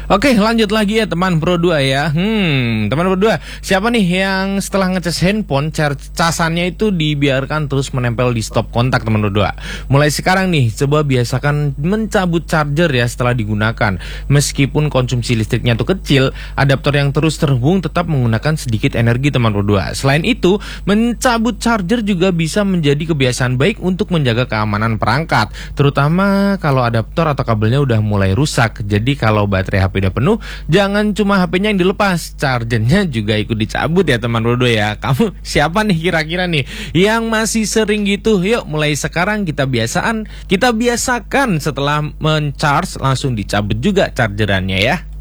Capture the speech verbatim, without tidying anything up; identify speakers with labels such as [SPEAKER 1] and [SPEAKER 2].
[SPEAKER 1] Oke, lanjut lagi ya teman Pro dua ya. Hmm, teman Pro dua, siapa nih yang setelah ngecas handphone car- casannya itu dibiarkan terus menempel di stop kontak teman Pro dua? Mulai sekarang nih, coba biasakan mencabut charger ya setelah digunakan. Meskipun konsumsi listriknya tuh kecil, adaptor yang terus terhubung tetap menggunakan sedikit energi teman Pro dua. Selain itu, mencabut charger juga bisa menjadi kebiasaan baik untuk menjaga keamanan perangkat, terutama kalau adaptor atau kabelnya udah mulai rusak. Jadi kalau baterai H P udah penuh, jangan cuma H P-nya yang dilepas, chargernya juga ikut dicabut ya teman Rodo ya. Kamu siapa nih kira-kira nih yang masih sering gitu? Yuk mulai sekarang kita biasaan, kita biasakan setelah men-charge langsung dicabut juga chargerannya ya.